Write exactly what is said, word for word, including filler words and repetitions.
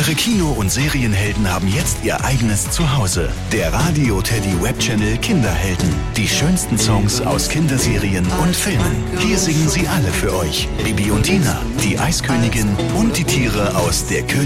Eure Kino- und Serienhelden haben jetzt ihr eigenes Zuhause. Der Radio Teddy Webchannel Kinderhelden. Die schönsten Songs aus Kinderserien und Filmen. Hier singen sie alle für euch. Bibi und Tina, die Eiskönigin und die Tiere aus der Königin.